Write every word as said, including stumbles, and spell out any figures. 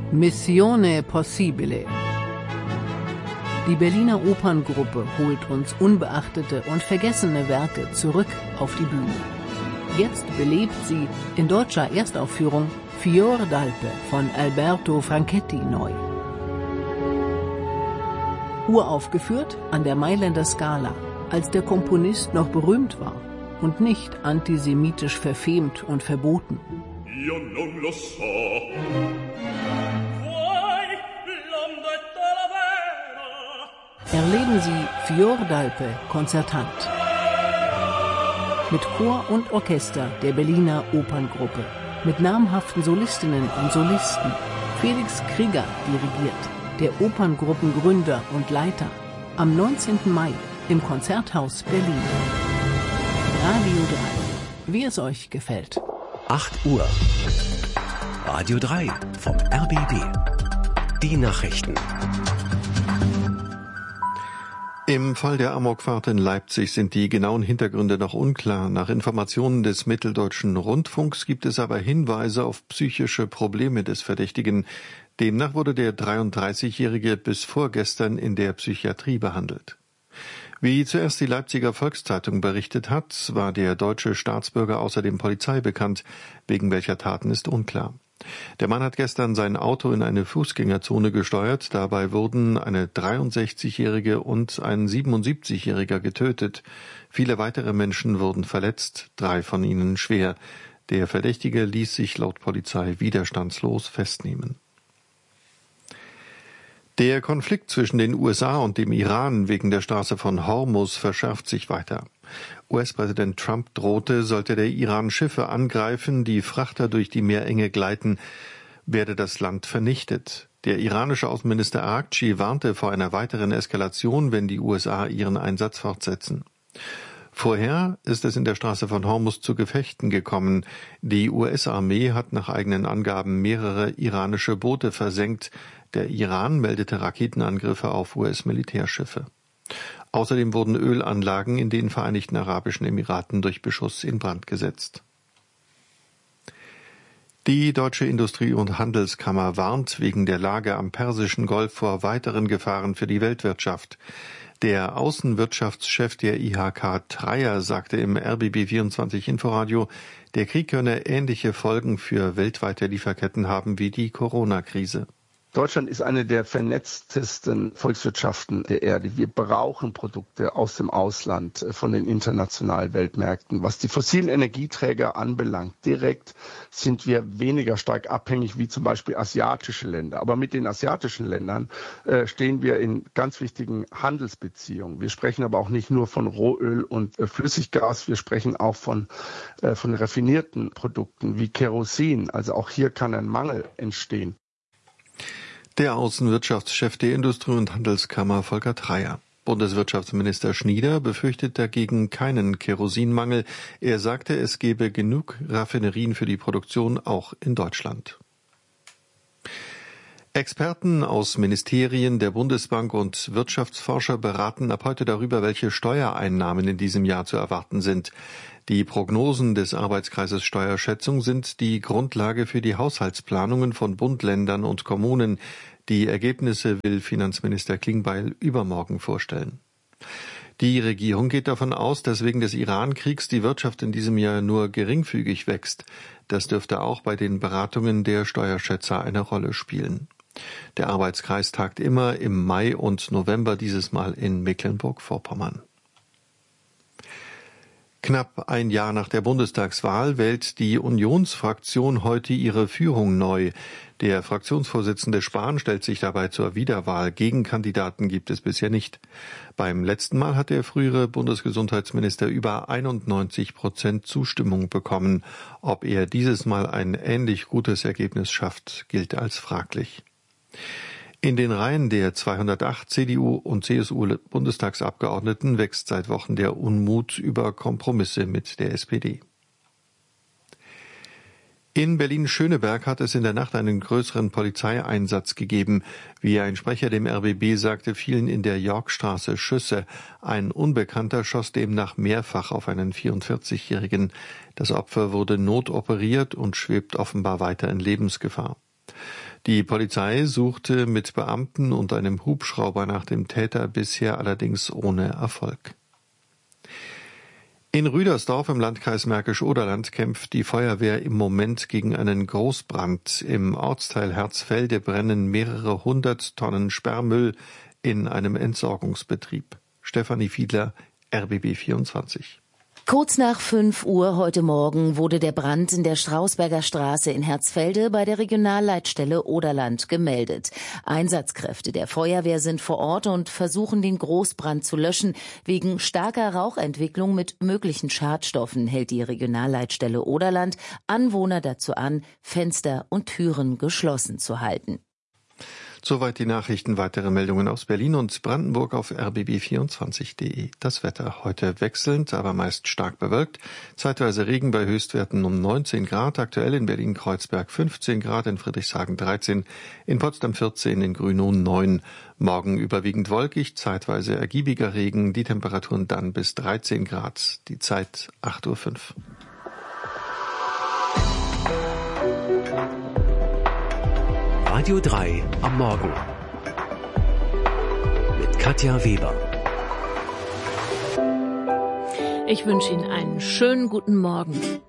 Missione Possibile. Die Berliner Operngruppe holt uns unbeachtete und vergessene Werke zurück auf die Bühne. Jetzt belebt sie in deutscher Erstaufführung Fior d'Alpe von Alberto Franchetti neu. Uraufgeführt an der Mailänder Scala, als der Komponist noch berühmt war und nicht antisemitisch verfemt und verboten. Io non lo so. Erleben Sie Fior d'Alpe konzertant. Mit Chor und Orchester der Berliner Operngruppe. Mit namhaften Solistinnen und Solisten. Felix Krieger dirigiert, der Operngruppengründer und Leiter. Am neunzehnten Mai im Konzerthaus Berlin. Radio drei, wie es euch gefällt. acht Uhr. Radio drei vom R B B. Die Nachrichten. Im Fall der Amokfahrt in Leipzig sind die genauen Hintergründe noch unklar. Nach Informationen des Mitteldeutschen Rundfunks gibt es aber Hinweise auf psychische Probleme des Verdächtigen. Demnach wurde der dreiunddreißigjährige bis vorgestern in der Psychiatrie behandelt. Wie zuerst die Leipziger Volkszeitung berichtet hat, war der deutsche Staatsbürger außerdem Polizei bekannt. Wegen welcher Taten ist unklar. Der Mann hat gestern sein Auto in eine Fußgängerzone gesteuert. Dabei wurden eine dreiundsechzigjährige und ein siebenundsiebzigjähriger getötet. Viele weitere Menschen wurden verletzt, drei von ihnen schwer. Der Verdächtige ließ sich laut Polizei widerstandslos festnehmen. Der Konflikt zwischen den U S A und dem Iran wegen der Straße von Hormuz verschärft sich weiter. U S-Präsident Trump drohte, sollte der Iran Schiffe angreifen, die Frachter durch die Meerenge gleiten, werde das Land vernichtet. Der iranische Außenminister Araghchi warnte vor einer weiteren Eskalation, wenn die U S A ihren Einsatz fortsetzen. Vorher ist es in der Straße von Hormuz zu Gefechten gekommen. Die U S-Armee hat nach eigenen Angaben mehrere iranische Boote versenkt. Der Iran meldete Raketenangriffe auf U S-Militärschiffe. Außerdem wurden Ölanlagen in den Vereinigten Arabischen Emiraten durch Beschuss in Brand gesetzt. Die Deutsche Industrie- und Handelskammer warnt wegen der Lage am Persischen Golf vor weiteren Gefahren für die Weltwirtschaft. Der Außenwirtschaftschef der I H K Dreyer sagte im R B B vierundzwanzig Inforadio, der Krieg könne ähnliche Folgen für weltweite Lieferketten haben wie die Corona-Krise. Deutschland ist eine der vernetztesten Volkswirtschaften der Erde. Wir brauchen Produkte aus dem Ausland, von den internationalen Weltmärkten. Was die fossilen Energieträger anbelangt, direkt sind wir weniger stark abhängig wie zum Beispiel asiatische Länder. Aber mit den asiatischen Ländern äh, stehen wir in ganz wichtigen Handelsbeziehungen. Wir sprechen aber auch nicht nur von Rohöl und äh, Flüssiggas, wir sprechen auch von, äh, von raffinierten Produkten wie Kerosin. Also auch hier kann ein Mangel entstehen. Der Außenwirtschaftschef der Industrie- und Handelskammer Volker Dreyer. Bundeswirtschaftsminister Schnieder befürchtet dagegen keinen Kerosinmangel. Er sagte, es gebe genug Raffinerien für die Produktion auch in Deutschland. Experten aus Ministerien, der Bundesbank und Wirtschaftsforscher beraten ab heute darüber, welche Steuereinnahmen in diesem Jahr zu erwarten sind. Die Prognosen des Arbeitskreises Steuerschätzung sind die Grundlage für die Haushaltsplanungen von Bund, Ländern und Kommunen. Die Ergebnisse will Finanzminister Klingbeil übermorgen vorstellen. Die Regierung geht davon aus, dass wegen des Iran-Kriegs die Wirtschaft in diesem Jahr nur geringfügig wächst. Das dürfte auch bei den Beratungen der Steuerschätzer eine Rolle spielen. Der Arbeitskreis tagt immer im Mai und November, dieses Mal in Mecklenburg-Vorpommern. Knapp ein Jahr nach der Bundestagswahl wählt die Unionsfraktion heute ihre Führung neu. Der Fraktionsvorsitzende Spahn stellt sich dabei zur Wiederwahl. Gegenkandidaten gibt es bisher nicht. Beim letzten Mal hat der frühere Bundesgesundheitsminister über einundneunzig Prozent Zustimmung bekommen. Ob er dieses Mal ein ähnlich gutes Ergebnis schafft, gilt als fraglich. In den Reihen der zweihundertacht C D U- und C S U-Bundestagsabgeordneten wächst seit Wochen der Unmut über Kompromisse mit der S P D. In Berlin-Schöneberg hat es in der Nacht einen größeren Polizeieinsatz gegeben. Wie ein Sprecher dem R B B sagte, fielen in der Yorkstraße Schüsse. Ein Unbekannter schoss demnach mehrfach auf einen vierundvierzigjährigen. Das Opfer wurde notoperiert und schwebt offenbar weiter in Lebensgefahr. Die Polizei suchte mit Beamten und einem Hubschrauber nach dem Täter, bisher allerdings ohne Erfolg. In Rüdersdorf im Landkreis Märkisch-Oderland kämpft die Feuerwehr im Moment gegen einen Großbrand. Im Ortsteil Herzfelde brennen mehrere hundert Tonnen Sperrmüll in einem Entsorgungsbetrieb. Stefanie Fiedler, R B B vierundzwanzig. Kurz nach fünf Uhr heute Morgen wurde der Brand in der Strausberger Straße in Herzfelde bei der Regionalleitstelle Oderland gemeldet. Einsatzkräfte der Feuerwehr sind vor Ort und versuchen, den Großbrand zu löschen. Wegen starker Rauchentwicklung mit möglichen Schadstoffen hält die Regionalleitstelle Oderland Anwohner dazu an, Fenster und Türen geschlossen zu halten. Soweit die Nachrichten. Weitere Meldungen aus Berlin und Brandenburg auf r b b vierundzwanzig punkt de. Das Wetter heute wechselnd, aber meist stark bewölkt. Zeitweise Regen bei Höchstwerten um neunzehn Grad. Aktuell in Berlin-Kreuzberg fünfzehn Grad, in Friedrichshagen dreizehn, in Potsdam vierzehn, in Grünow neun. Morgen überwiegend wolkig, zeitweise ergiebiger Regen. Die Temperaturen dann bis dreizehn Grad. Die Zeit acht Uhr fünf. Radio drei am Morgen mit Katja Weber. Ich wünsche Ihnen einen schönen guten Morgen.